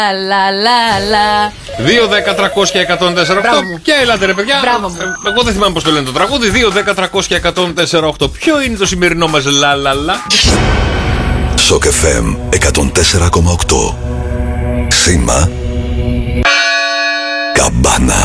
Λα. 2-10-300-104-8. Και έλατε ρε παιδιά. Εγώ δεν θυμάμαι πώς το λένε το τραγούδι. 2-10-300-104-8. Ποιο είναι το σημερινό μας λα. Σοκ FM 104,8. Σήμα Καμπάνα.